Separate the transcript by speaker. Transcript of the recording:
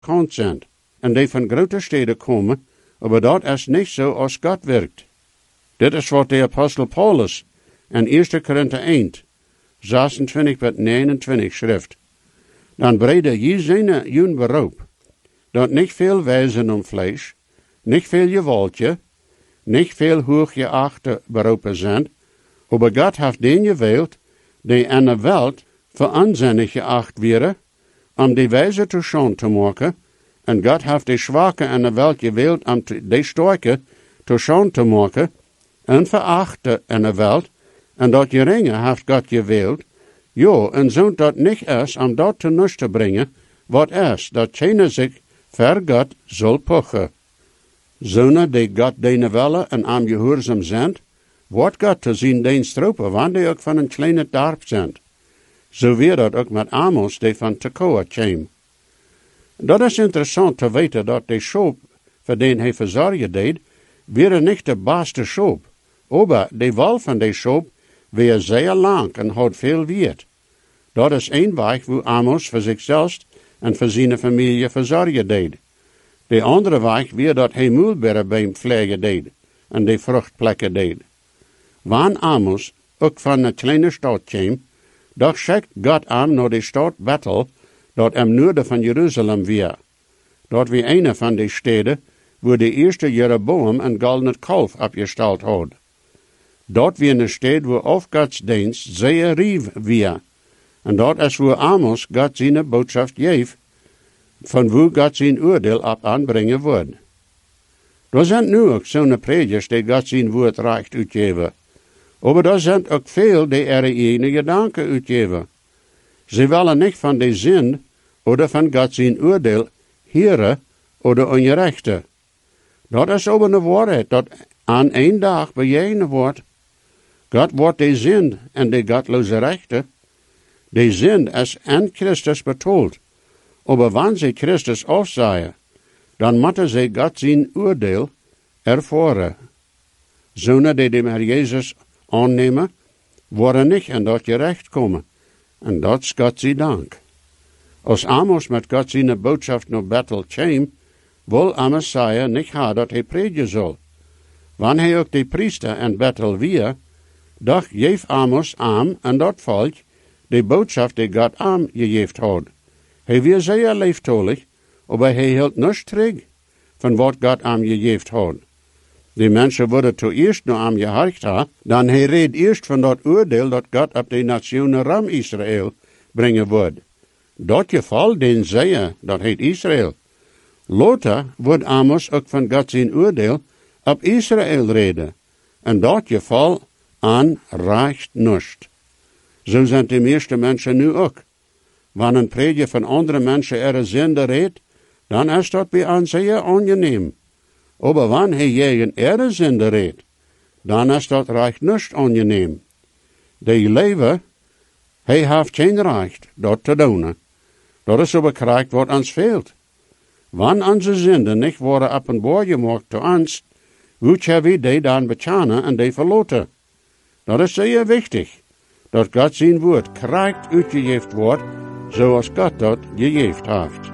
Speaker 1: kant zijn. En die van grote steden komen, maar dat is niet zo als God werkt. Dit is wat de apostel Paulus in 1 Korinther 1, 26 tot 29 schrift. Dan brede je zijn jun beroep, dat niet veel wijzen om vlees, niet veel gewaltje, niet veel hooggeachte beroepen zijn, maar God heeft den gewählt, die in de wereld veranzinnig geacht werden, om die wijze te schoon te maken, en God heeft de zwakke in de wereld gewählt, om de sterke te schoon te maken, en verachte in de wereld, en dat geringe heeft God gewählt, jo, en zo dat niet is, om dat te nus te brengen, wat is, dat geen zich ver God zal puchen. Zonen die God dene willen en am gehoorzaam zijn, wordt God te zien den stropen, wanneer die ook van een kleine dorp zijn. Zo weer dat ook met Amos die van Tekoa kwam. Dat is interessant te weten dat de schop, voor den hij verzorgen deed, weer niet de beste schop. Maar de wal van de schop weer zeer lang en had veel wierd. Dat is een weg wo Amos voor zichzelf en voor zijn familie verzorgen deed. De andere weg weer dat hij mulberry bij hem vliegen deed en de vruchtplekken deed. Wanneer Amos ook van een kleine stad kwam, doch schickt God aan naar de stad Bethel, dat im noorden van Jeruzalem weer. Dat weer een van de steden, waar de eerste Jeroboam een goldene kalf opgesteld had. Dat weer een stad waar of Gods dienst zeer rief weer. En dat is waar Amos God zijn boodschap geeft, van waar God zijn oordeel op aanbrengen wordt. Er zijn nu ook zo'n predikers die God zijn woord recht uitgeven. Maar er zijn ook veel die er eigen gedanken uitgeven. Ze willen niet van de zin of van God zijn oordeel heren of ongerechte. Dat is aber een waarheid dat aan één dag bejegenen wordt. God wordt de zin en de godloze rechte. De zin is in Christus betoeld. Maar wanneer ze Christus afzaaien, dan moeten ze God zijn oordeel ervaren. Zonen die de Heer Jezus aannemen, worden niet in dat gerecht komen. En dat is God zijn dank. Als Amos met God zijn boodschap naar Bethel kwam, wil Amos zeggen niet ha dat hij predigen zal. Wanneer hij ook de priester in Bethel weer, doch geeft Amos aan en dat volk de boodschap die God aan gegeven had. Hij weer zeer lieftallig, maar hij hield niets terug van wat God aan gegeven had. Die mensen worden eerst naar hem geharkt ha, dan hij reed eerst van dat oordeel dat God op de nationen ram Israël brengen wordt. Dat geval den zeer, dat heet Israël. Later wordt Amos ook van God zijn oordeel op Israël reden. En dat geval aan reicht niets. Zo zijn de meeste mensen nu ook. Wanneer een prediker van andere mensen er zinde redt, dan is dat bij ons zeer aangeneem. Maar wanneer hij jegen er zinde redt, dan is dat recht niet aangeneem. De leven, hij heeft geen recht dat te doen. Dat is aber krijgt wat ons veelt. Wanneer onze zinden niet worden openbaar gemaakt te ons, moeten we die dan bekennen en die verlaten. Dat is zeer wichtig, dat God zijn woord krijgt uitgegeven wordt, zoals God dat gegeven heeft.